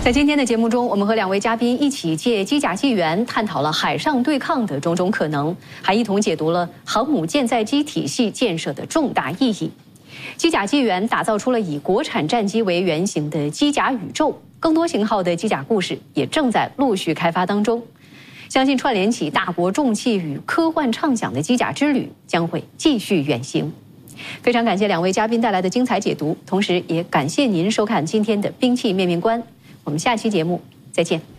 在今天的节目中，我们和两位嘉宾一起借机甲纪元探讨了海上对抗的种种可能，还一同解读了航母舰载机体系建设的重大意义。机甲纪元打造出了以国产战机为原型的机甲宇宙，更多型号的机甲故事也正在陆续开发当中。相信串联起大国重器与科幻畅想的机甲之旅将会继续远行。非常感谢两位嘉宾带来的精彩解读，同时也感谢您收看今天的兵器面面观。我们下期节目再见。